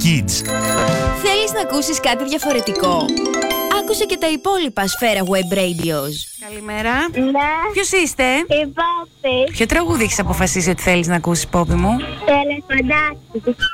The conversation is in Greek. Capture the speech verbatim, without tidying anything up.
Kids. Θέλεις να ακούσεις κάτι διαφορετικό? Άκουσε και τα υπόλοιπα Σφαίρα Web Radios. Καλημέρα. Ναι. Ποιος είστε? Η Πόπη. Ποιο τραγούδι έχεις αποφασίσει ότι θέλεις να ακούσεις, Πόπη μου? Τελεφαντάκι.